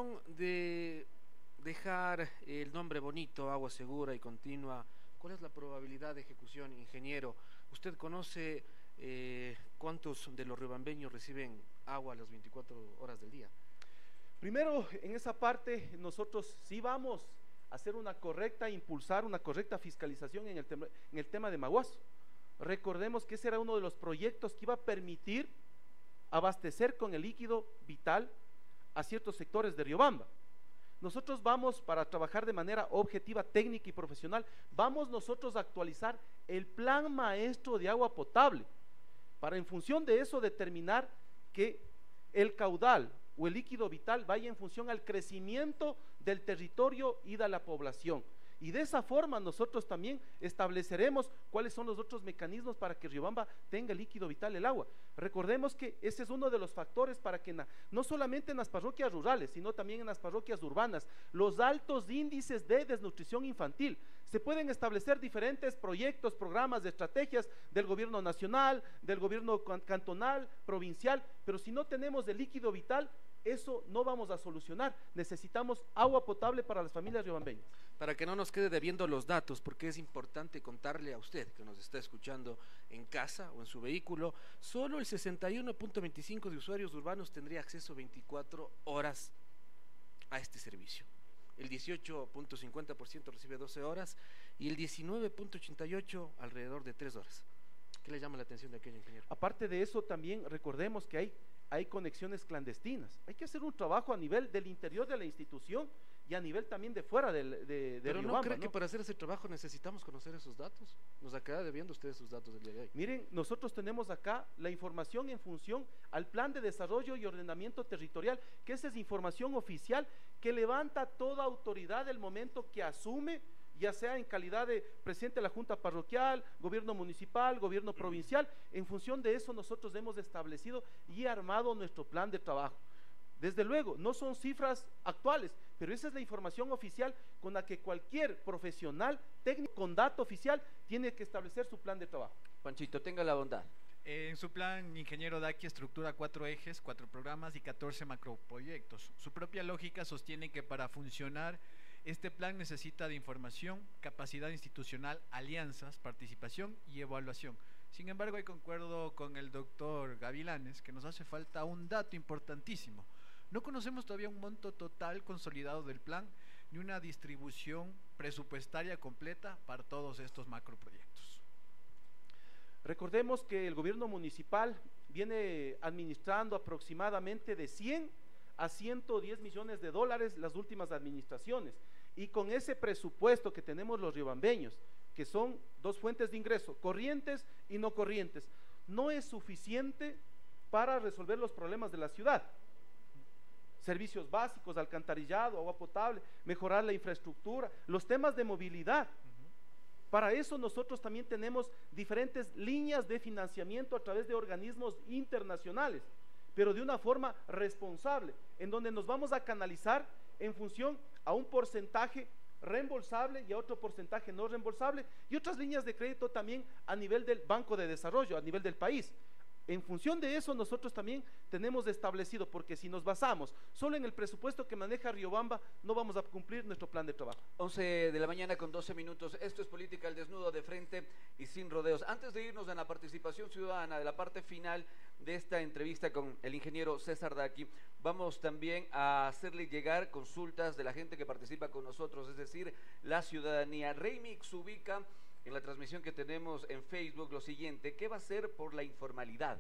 decisión de dejar el nombre bonito, agua segura y continua, ¿cuál es la probabilidad de ejecución, ingeniero? ¿Usted conoce cuántos de los riobambeños reciben agua a las 24 horas del día? Primero, en esa parte, nosotros sí vamos a hacer impulsar una correcta fiscalización en el tema de Maguazo. Recordemos que ese era uno de los proyectos que iba a permitir abastecer con el líquido vital a ciertos sectores de Riobamba. Nosotros vamos, para trabajar de manera objetiva, técnica y profesional, vamos nosotros a actualizar el plan maestro de agua potable, para en función de eso determinar que el caudal o el líquido vital vaya en función al crecimiento del territorio y de la población. Y de esa forma nosotros también estableceremos cuáles son los otros mecanismos para que Riobamba tenga el líquido vital, el agua. Recordemos que ese es uno de los factores para que no solamente en las parroquias rurales, sino también en las parroquias urbanas, los altos índices de desnutrición infantil. Se pueden establecer diferentes proyectos, programas, estrategias del gobierno nacional, del gobierno cantonal, provincial, pero si no tenemos el líquido vital, eso no vamos a solucionar. Necesitamos agua potable para las familias riobambeñas. Para que no nos quede debiendo los datos, porque es importante contarle a usted que nos está escuchando en casa o en su vehículo, solo el 61.25% de usuarios urbanos tendría acceso 24 horas a este servicio. El 18.50% recibe 12 horas y el 19.88% alrededor de 3 horas. ¿Qué le llama la atención de aquello, ingeniero? Aparte de eso, también recordemos que hay conexiones clandestinas. Hay que hacer un trabajo a nivel del interior de la institución y a nivel también de fuera de Pero Riobamba, ¿no cree que para hacer ese trabajo necesitamos conocer esos datos? Nos ha quedado debiendo usted esos datos del día de hoy. Miren, nosotros tenemos acá la información en función al Plan de Desarrollo y Ordenamiento Territorial, que esa es información oficial que levanta toda autoridad del momento que asume, ya sea en calidad de presidente de la Junta Parroquial, gobierno municipal, gobierno provincial. En función de eso nosotros hemos establecido y armado nuestro plan de trabajo. Desde luego, no son cifras actuales, pero esa es la información oficial con la que cualquier profesional técnico con dato oficial tiene que establecer su plan de trabajo. Panchito, tenga la bondad. En su plan, ingeniero Daqui estructura 4 ejes, 4 programas y 14 macroproyectos. Su propia lógica sostiene que para funcionar este plan necesita de información, capacidad institucional, alianzas, participación y evaluación. Sin embargo, ahí concuerdo con el doctor Gavilanes que nos hace falta un dato importantísimo. No conocemos todavía un monto total consolidado del plan ni una distribución presupuestaria completa para todos estos macroproyectos. Recordemos que el gobierno municipal viene administrando aproximadamente de 100 a 110 millones de dólares las últimas administraciones, y con ese presupuesto que tenemos los riobambeños, que son dos fuentes de ingreso, corrientes y no corrientes, no es suficiente para resolver los problemas de la ciudad. Servicios básicos, alcantarillado, agua potable, mejorar la infraestructura, los temas de movilidad. Para eso nosotros también tenemos diferentes líneas de financiamiento a través de organismos internacionales, pero de una forma responsable, en donde nos vamos a canalizar en función a un porcentaje reembolsable y a otro porcentaje no reembolsable, y otras líneas de crédito también a nivel del Banco de Desarrollo, a nivel del país. En función de eso nosotros también tenemos establecido, porque si nos basamos solo en el presupuesto que maneja Riobamba, no vamos a cumplir nuestro plan de trabajo. 11 de la mañana con 12 minutos. Esto es Política al Desnudo, de frente y sin rodeos. Antes de irnos en la participación ciudadana de la parte final de esta entrevista con el ingeniero César Daqui, vamos también a hacerle llegar consultas de la gente que participa con nosotros, es decir, la ciudadanía. Remix ubica en la transmisión que tenemos en Facebook lo siguiente: ¿qué va a hacer por la informalidad?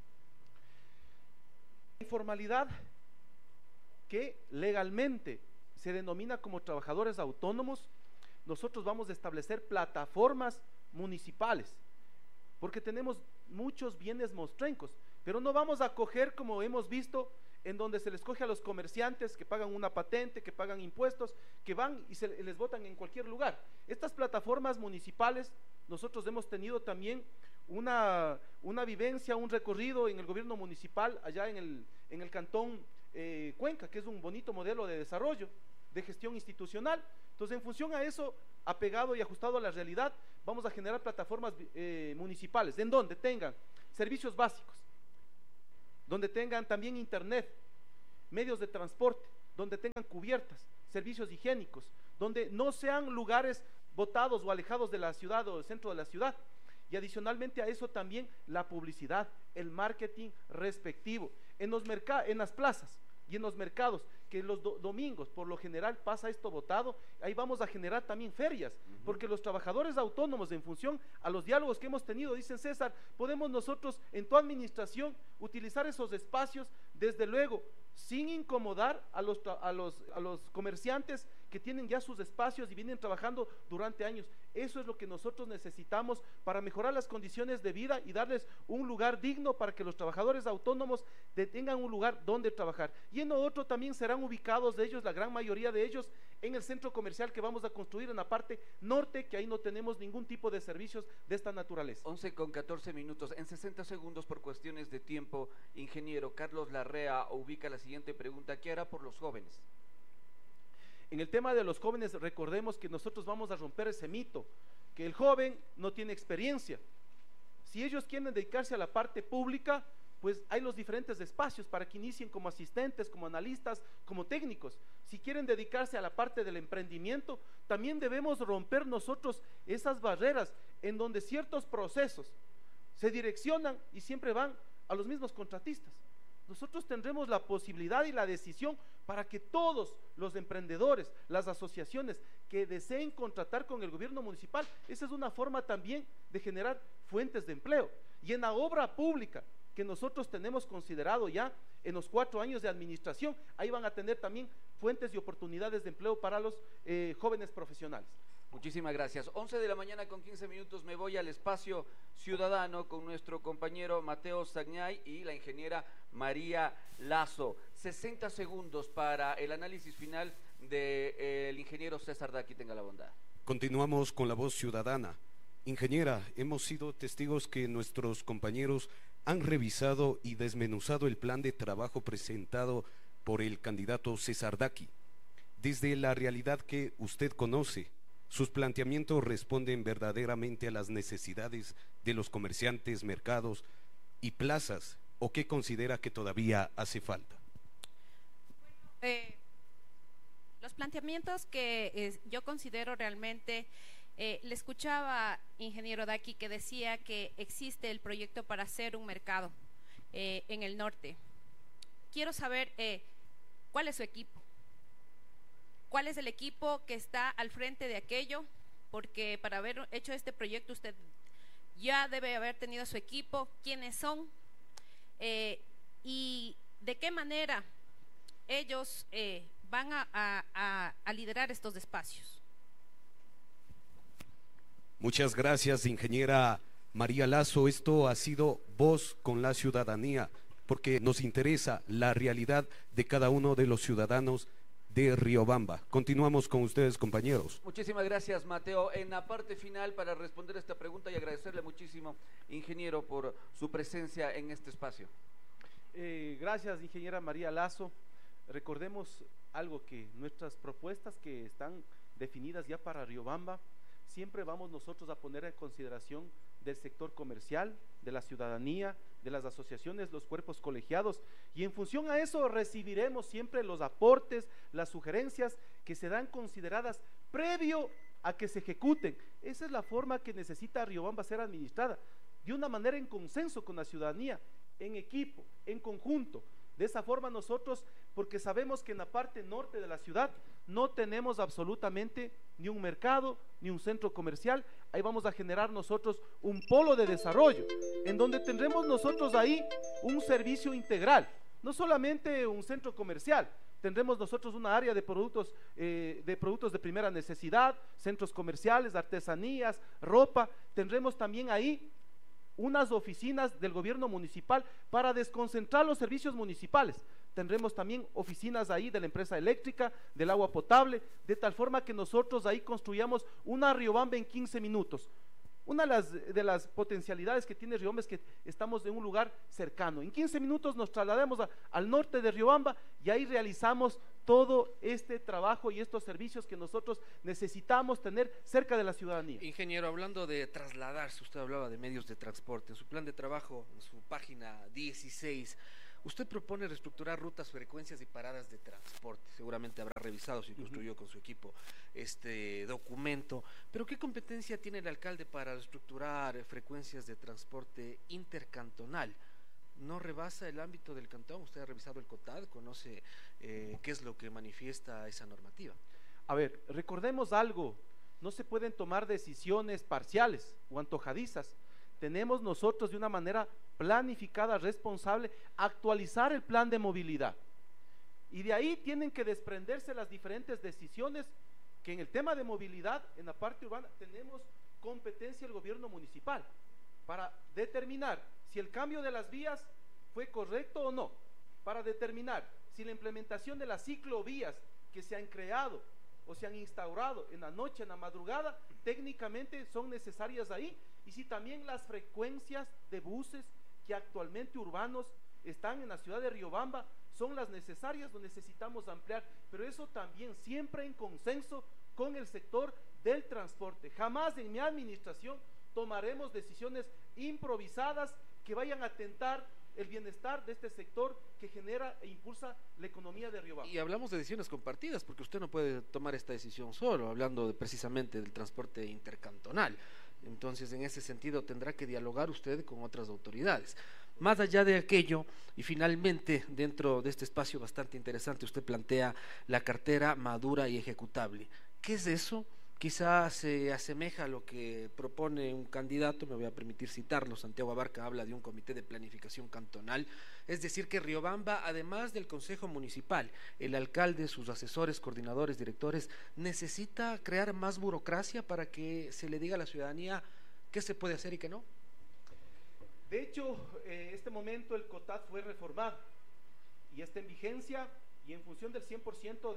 Informalidad que legalmente se denomina como trabajadores autónomos. Nosotros vamos a establecer plataformas municipales, porque tenemos muchos bienes mostrencos, pero no vamos a coger, como hemos visto, en donde se les coge a los comerciantes que pagan una patente, que pagan impuestos, que van y se les botan en cualquier lugar. Estas plataformas municipales, nosotros hemos tenido también una vivencia, un recorrido en el gobierno municipal allá en el cantón Cuenca, que es un bonito modelo de desarrollo, de gestión institucional. Entonces, en función a eso, apegado y ajustado a la realidad, vamos a generar plataformas municipales en donde tengan servicios básicos, donde tengan también internet, medios de transporte, donde tengan cubiertas, servicios higiénicos, donde no sean lugares botados o alejados de la ciudad o del centro de la ciudad. Y adicionalmente a eso también la publicidad, el marketing respectivo. En las plazas y en los mercados, que los domingos por lo general pasa esto botado, ahí vamos a generar también ferias, porque los trabajadores autónomos, en función a los diálogos que hemos tenido, dicen: César, podemos nosotros en tu administración utilizar esos espacios, desde luego, sin incomodar a los comerciantes que tienen ya sus espacios y vienen trabajando durante años. Eso es lo que nosotros necesitamos para mejorar las condiciones de vida y darles un lugar digno para que los trabajadores autónomos tengan un lugar donde trabajar. Y en lo otro también serán ubicados de ellos, la gran mayoría de ellos, en el centro comercial que vamos a construir en la parte norte, que ahí no tenemos ningún tipo de servicios de esta naturaleza. 11:14. En 60 segundos, por cuestiones de tiempo, ingeniero Carlos Larrea ubica la siguiente pregunta: ¿qué hará por los jóvenes? En el tema de los jóvenes, recordemos que nosotros vamos a romper ese mito, que el joven no tiene experiencia. Si ellos quieren dedicarse a la parte pública, pues hay los diferentes espacios para que inicien como asistentes, como analistas, como técnicos. Si quieren dedicarse a la parte del emprendimiento, también debemos romper nosotros esas barreras en donde ciertos procesos se direccionan y siempre van a los mismos contratistas. Nosotros tendremos la posibilidad y la decisión para que todos los emprendedores, las asociaciones que deseen contratar con el gobierno municipal, esa es una forma también de generar fuentes de empleo. Y en la obra pública que nosotros tenemos considerado ya en los 4 años de administración, ahí van a tener también fuentes y oportunidades de empleo para los jóvenes profesionales. Muchísimas gracias. 11:15 me voy al espacio ciudadano con nuestro compañero Mateo Sagñay y la ingeniera María Lazo. 60 segundos para el análisis final del ingeniero César Daqui, tenga la bondad. Continuamos con la voz ciudadana. Ingeniera, hemos sido testigos que nuestros compañeros han revisado y desmenuzado el plan de trabajo presentado por el candidato César Daqui. Desde la realidad que usted conoce, ¿sus planteamientos responden verdaderamente a las necesidades de los comerciantes, mercados y plazas, o qué considera que todavía hace falta? Los planteamientos que yo considero realmente, le escuchaba, ingeniero Daqui, que decía que existe el proyecto para hacer un mercado en el norte. Quiero saber cuál es su equipo. ¿Cuál es el equipo que está al frente de aquello? Porque para haber hecho este proyecto usted ya debe haber tenido su equipo, quiénes son y de qué manera ellos van a liderar estos espacios. Muchas gracias, ingeniera María Lazo. Esto ha sido Voz con la Ciudadanía, porque nos interesa la realidad de cada uno de los ciudadanos de Riobamba. Continuamos con ustedes, compañeros. Muchísimas gracias, Mateo. En la parte final, para responder esta pregunta y agradecerle muchísimo, ingeniero, por su presencia en este espacio. Gracias, ingeniera María Lazo. Recordemos algo, que nuestras propuestas que están definidas ya para Riobamba, siempre vamos nosotros a poner en consideración del sector comercial, de la ciudadanía, de las asociaciones, los cuerpos colegiados, y en función a eso recibiremos siempre los aportes, las sugerencias que serán consideradas previo a que se ejecuten. Esa es la forma que necesita Riobamba ser administrada, de una manera en consenso con la ciudadanía, en equipo, en conjunto. De esa forma nosotros, porque sabemos que en la parte norte de la ciudad no tenemos absolutamente ni un mercado, ni un centro comercial. Ahí vamos a generar nosotros un polo de desarrollo, en donde tendremos nosotros ahí un servicio integral, no solamente un centro comercial. Tendremos nosotros una área de productos de primera necesidad, centros comerciales, artesanías, ropa. Tendremos también ahí unas oficinas del gobierno municipal para desconcentrar los servicios municipales. Tendremos también oficinas ahí de la empresa eléctrica, del agua potable, de tal forma que nosotros ahí construyamos una Riobamba en 15 minutos. Una de las potencialidades que tiene Riobamba es que estamos en un lugar cercano. En 15 minutos nos trasladamos al norte de Riobamba y ahí realizamos todo este trabajo y estos servicios que nosotros necesitamos tener cerca de la ciudadanía. Ingeniero, hablando de trasladarse, usted hablaba de medios de transporte. En su plan de trabajo, en su página 16, Usted propone reestructurar rutas, frecuencias y paradas de transporte. Seguramente habrá revisado, si construyó con su equipo este documento. Pero ¿qué competencia tiene el alcalde para reestructurar frecuencias de transporte intercantonal? ¿No rebasa el ámbito del cantón? ¿Usted ha revisado el COTAD? ¿Conoce qué es lo que manifiesta esa normativa? A ver, recordemos algo. No se pueden tomar decisiones parciales o antojadizas. Tenemos nosotros de una manera planificada, responsable, actualizar el plan de movilidad. Y de ahí tienen que desprenderse las diferentes decisiones que en el tema de movilidad, en la parte urbana, tenemos competencia el gobierno municipal para determinar si el cambio de las vías fue correcto o no, para determinar si la implementación de las ciclovías que se han creado o se han instaurado en la noche, en la madrugada, técnicamente son necesarias ahí, y si también las frecuencias de buses que actualmente urbanos están en la ciudad de Riobamba son las necesarias o necesitamos ampliar, pero eso también siempre en consenso con el sector del transporte. Jamás en mi administración tomaremos decisiones improvisadas que vayan a atentar el bienestar de este sector que genera e impulsa la economía de Riobamba. Y hablamos de decisiones compartidas, porque usted no puede tomar esta decisión solo, hablando precisamente del transporte intercantonal. Entonces, en ese sentido, tendrá que dialogar usted con otras autoridades. Más allá de aquello, y finalmente, dentro de este espacio bastante interesante, usted plantea la cartera madura y ejecutable. ¿Qué es eso? Quizás se asemeja a lo que propone un candidato, me voy a permitir citarlo. Santiago Abarca habla de un comité de planificación cantonal, es decir que Riobamba, además del consejo municipal, el alcalde, sus asesores, coordinadores, directores, necesita crear más burocracia para que se le diga a la ciudadanía qué se puede hacer y qué no. De hecho, en este momento el COTAD fue reformado y está en vigencia, y en función del 100%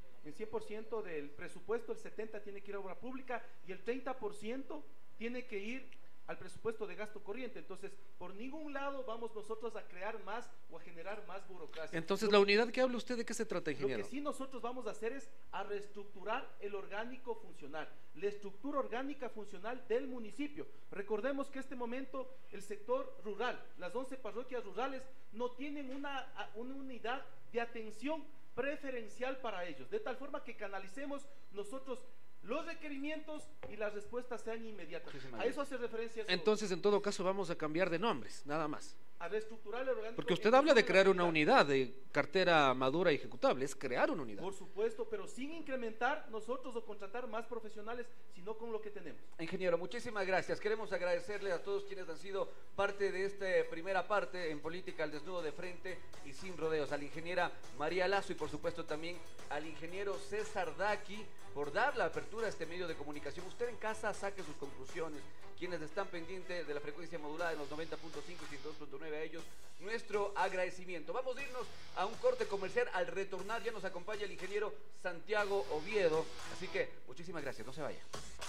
del presupuesto, el 70% tiene que ir a obra pública y el 30% tiene que ir al presupuesto de gasto corriente. Entonces, por ningún lado vamos nosotros a crear más o a generar más burocracia. Entonces, la unidad que habla usted, ¿de qué se trata, ingeniero? Lo que sí nosotros vamos a hacer es a reestructurar el orgánico funcional, la estructura orgánica funcional del municipio. Recordemos que en este momento el sector rural, las 11 parroquias rurales, no tienen una unidad de atención preferencial para ellos, de tal forma que canalicemos nosotros los requerimientos y las respuestas sean inmediatas. A eso hace referencia. Entonces, en todo caso, vamos a cambiar de nombres, nada más. A reestructurar el orgánico. Porque usted habla de crear una unidad de cartera madura y ejecutable, es crear una unidad. Por supuesto, pero sin incrementar nosotros o contratar más profesionales, sino con lo que tenemos. Ingeniero, muchísimas gracias. Queremos agradecerle a todos quienes han sido parte de esta primera parte en Política al Desnudo, de frente y sin rodeos. A la ingeniera María Lazo y por supuesto también al ingeniero César Daqui por dar la apertura a este medio de comunicación. Usted en casa saque sus conclusiones. Quienes están pendientes de la frecuencia modulada en los 90.5 y 102.9, a ellos nuestro agradecimiento. Vamos a irnos a un corte comercial. Al retornar ya nos acompaña el ingeniero Santiago Oviedo. Así que muchísimas gracias, no se vaya.